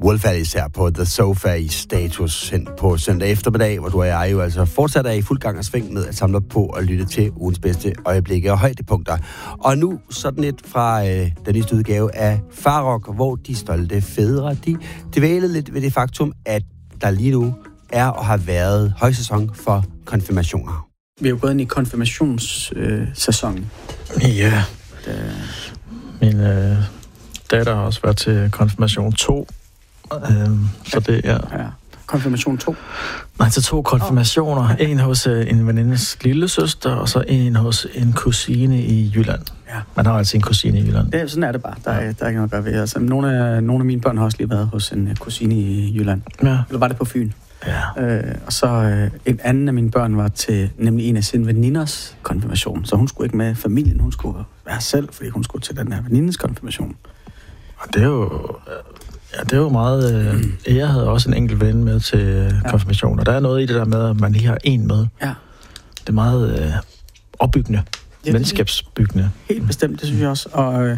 Wolf Alice her på The Sofa i Status hen på søndag eftermiddag, hvor du og jeg jo altså fortsat er i fuld gang og sving med at samle op på og lytte til ugens bedste øjeblikke og højdepunkter. Og nu sådan et fra den næste udgave af Farrock, hvor de stolte fædre, de dvælede lidt ved det faktum, at der lige nu er og har været højsæson for konfirmationer. Vi er jo gået ind i konfirmationssæsonen. Ja. Min datter har også været til konfirmation 2. Så det er... Ja. Konfirmation 2? Nej, til 2 konfirmationer. En hos en venindes lille søster, og så en hos en kusine i Jylland. Ja. Man har altså en kusine i Jylland. Det, sådan er det bare. Der er ikke noget at gøre ved. Altså, nogle af mine børn har også lige været hos en kusine i Jylland. Ja. Eller var det på Fyn? Ja. Og så en anden af mine børn var til nemlig en af sine veninders konfirmation. Så hun skulle ikke med familien, hun skulle være selv, fordi hun skulle til den her venindes konfirmation. Og det er jo... Ja, det er jo meget... Jeg havde også en enkelt ven med til konfirmation, og der er noget i det der med, at man lige har en med. Ja. Det er meget opbyggende, venskabsbyggende. Helt bestemt, det synes jeg også.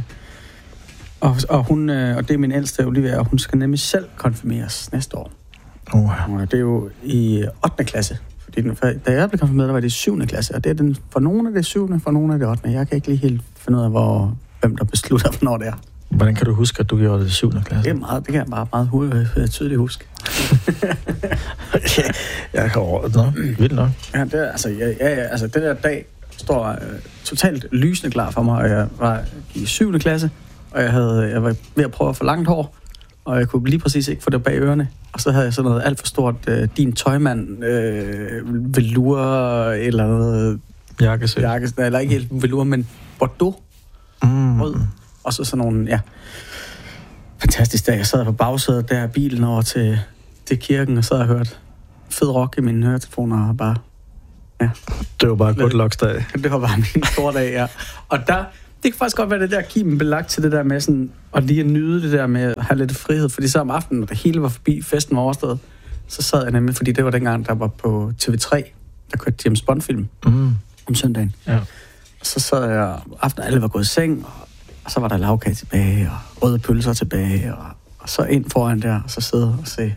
Og hun, og det er min ældste Olivia, og hun skal nemlig selv konfirmeres næste år. Og det er jo i 8. klasse. Fordi da jeg blev konfirmeret, der var det i 7. klasse, og det er den, for nogle af det 7., for nogle af det 8. Jeg kan ikke lige helt finde ud af, hvem der beslutter, hvornår det er. Hvordan kan du huske, at du gjorde det i 7. klasse? Det kan jeg bare meget tydeligt huske. Jeg kan overhovedet noget. Vildt nok. Ja, det, altså det der dag står totalt lysende klar for mig, og jeg var i 7. klasse, og jeg var ved at prøve at få langt hår, og jeg kunne lige præcis ikke få det bag ørerne. Og så havde jeg sådan noget alt for stort, din tøjmand, velour eller noget... Jakkesæt. Eller ikke helt velour, men bordeaux. Rød. Og så sådan nogle, fantastisk dag. Jeg sad på bagsædet der af bilen over til kirken, og sad og hørte fed rock i mine høretelefoner, og bare, Det var bare good luck dag. Det var bare min store dag, ja. Og det kan faktisk godt være det der, kimen blev lagt til det der med sådan, at lige at nyde det der med at have lidt frihed, fordi så om aftenen, når det hele var forbi, festen var overstået, så sad jeg nemlig, fordi det var dengang, der var på TV3, der kørte James Bond-film om søndagen. Ja. Og så sad jeg aftenen, alle var gået i seng, og så var der lavkage tilbage, og røde pølser tilbage, og så ind foran der, og så sidde og se.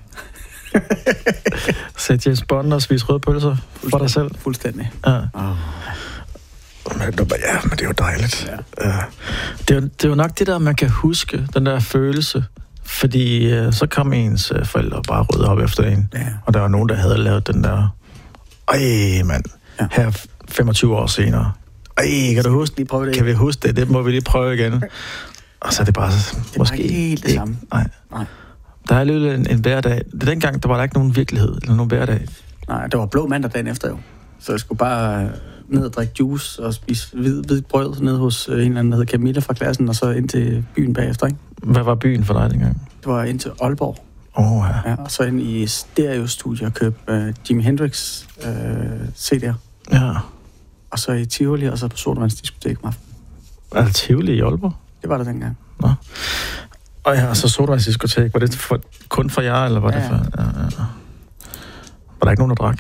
Se James Bond og spise røde pølser for dig selv? Fuldstændig. Ja. Men det er jo dejligt. Ja. Det er jo nok det der, man kan huske, den der følelse. Fordi så kom ens forældre bare rydde op efter en. Ja. Og der var nogen, der havde lavet den der... mand, her 25 år senere. Kan du huske det? Kan vi huske det? Det må vi lige prøve igen. Og så er det bare... Det måske ikke helt det samme. Nej. Der er alligevel en hverdag. Dengang, der var der ikke nogen virkelighed, eller nogen hverdag. Nej, det var blå mandag dagen efter jo. Så jeg skulle bare ned og drikke juice og spise hvid brød ned hos en eller anden, der hed Camilla fra klassen, og så ind til byen bagefter, ikke? Hvad var byen for dig dengang? Det var ind til Aalborg. Ja. Og så ind i stereo-studiet og købe Jimi Hendrix CD'er. Ja. Og så i Tivoli, og så på Sodavandsdiskotek om aftenen. Er det Tivoli i Aalborg? Det var det dengang. Nå. Og så Sodavandsdiskotek. Var det kun for jer, eller var det for... Ja. Var der ikke nogen, der drak?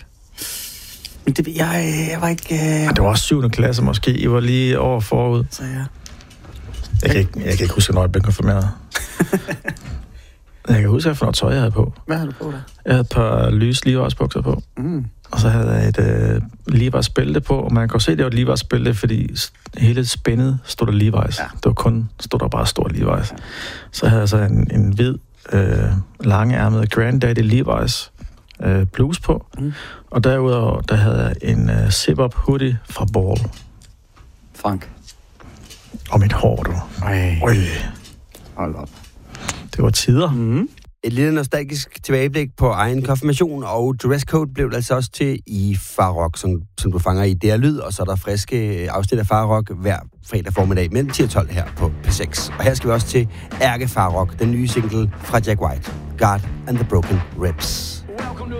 Jeg var ikke... Det var også 7. klasse måske. I var lige over forud. Så ja. Jeg kan ikke huske, når jeg blev konfirmeret. Jeg kan huske, hvad for noget tøj jeg havde på. Hvad havde du på der? Jeg havde et par lyse Levi's-bukser på. Og så havde jeg et Levi's-bælte på. Og man kan se, det var et Levi's-bælte, fordi hele spændet stod der Levi's. Ja. Det var stod der bare stor Levi's. Ja. Så havde jeg så en hvid, langeærmet Granddaddy Levi's bluse på. Og derudover, der havde jeg en zip-up hoodie fra Ball. Frank. Og mit hår, du. Hold op. Det var tider. Et lille nostalgisk tilbageblik på egen konfirmation, og dresscode blev altså også til i Farrock, som du fanger i DR Lyd, og så er der friske afsnit af Farrock hver fredag formiddag mellem 10 og 12 her på P6. Og her skal vi også til Ærke Farrock, den nye single fra Jack White, God and the Broken Ribs.